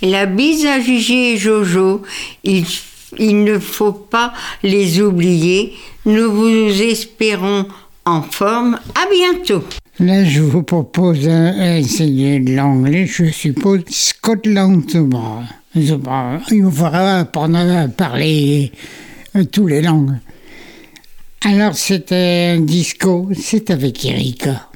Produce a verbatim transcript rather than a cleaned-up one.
La bise à Gigi et Jojo, il, il ne faut pas les oublier. Nous vous espérons en forme. À bientôt. Là, je vous propose d'essayer de l'anglais, je suppose. Scotland Zumba. Zumba. Il faudra apprendre à parler toutes les langues. Alors, c'était un disco, c'est avec Erika.